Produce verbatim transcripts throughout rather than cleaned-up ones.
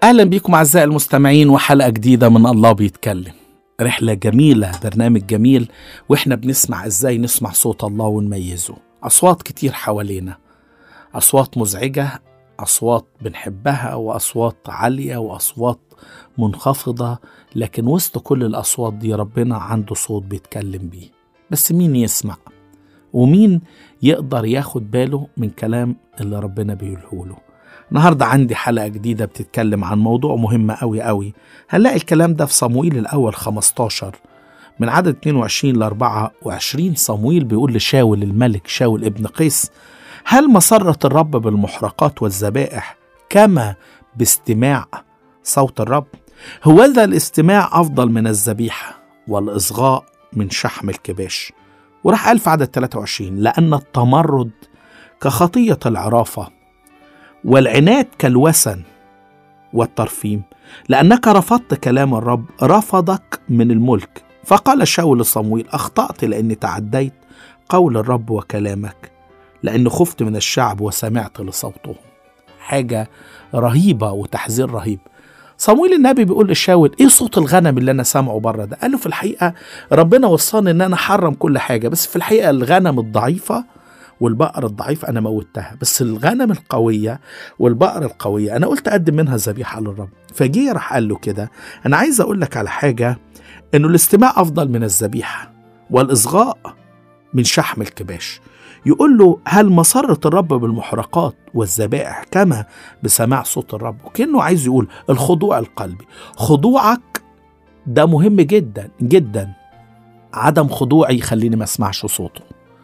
أهلا بيكم أعزائي المستمعين وحلقة جديدة من الله بيتكلم. رحلة جميلة، برنامج جميل، وإحنا بنسمع إزاي نسمع صوت الله ونميزه. أصوات كتير حوالينا، أصوات مزعجة، أصوات بنحبها، وأصوات عالية وأصوات منخفضة، لكن وسط كل الأصوات دي ربنا عنده صوت بيتكلم بيه. بس مين يسمع؟ ومين يقدر ياخد باله من كلام اللي ربنا بيقوله له؟ النهاردة عندي حلقة جديدة بتتكلم عن موضوع مهم قوي قوي. هنلاقي الكلام ده في صموئيل الأول خمستاشر من عدد اتنين وعشرين ل أربعة وعشرين. صموئيل بيقول لشاول الملك، شاول ابن قيس: هل مسرة الرب بالمحرقات والذبائح كما باستماع صوت الرب؟ هوذا الاستماع أفضل من الذبيحة والإصغاء من شحم الكباش. وراح قال في عدد ثلاثة وعشرين: لأن التمرد كخطية العرافة والعناد كالوسن والترفيم، لأنك رفضت كلام الرب رفضك من الملك. فقال شاول لصموئيل: أخطأت لأني تعديت قول الرب وكلامك، لأن خفت من الشعب وسمعت لصوتهم. حاجة رهيبة وتحذير رهيب. صموئيل النبي بيقول لشاول: ايه صوت الغنم اللي انا سامعه بره ده؟ قال له: في الحقيقة ربنا وصاني ان انا حرم كل حاجة، بس في الحقيقة الغنم الضعيفة والبقر الضعيف انا موتها، بس الغنم القوية والبقر القوية انا قلت اقدم منها ذبيحة للرب. فجي راح قال له كده: انا عايز اقول لك على حاجة، انه الاستماع افضل من الذبيحة والاصغاء من شحم الكباش. يقول له: هل مسرة الرب بالمحرقات والذبائح كما بسماع صوت الرب؟ وكأنه عايز يقول الخضوع القلبي. خضوعك ده مهم جدا جدا، عدم خضوعي يخليني ما اسمعش صوته.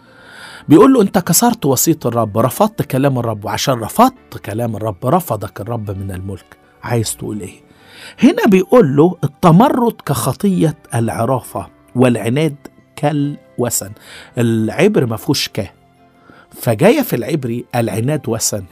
بيقول له: انت كسرت وصية الرب، رفضت كلام الرب، وعشان رفضت كلام الرب رفضك الرب من الملك. عايز تقول ايه؟ هنا بيقول له التمرد كخطية العرافة والعناد كالوسن. العبر ما فيهوش ك، فجاية في العبري العناد وسن.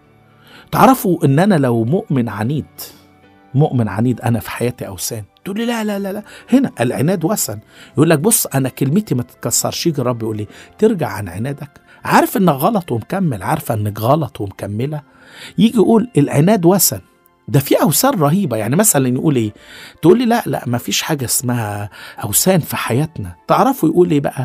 تعرفوا ان انا لو مؤمن عنيد، مؤمن عنيد انا في حياتي اوسان، تقول لي لا لا لا لا، هنا العناد وسن. يقول لك: بص انا كلمتي ما تتكسرش. يجي الرب يقول لي: ترجع عن عنادك، عارف انك غلط ومكمل، عارفه انك غلط ومكمله. يجي يقول العناد وسن. ده في اوسان رهيبه. يعني مثلا يقول ايه؟ تقول لي لا لا ما فيش حاجه اسمها اوسان في حياتنا. تعرفوا يقول ايه بقى؟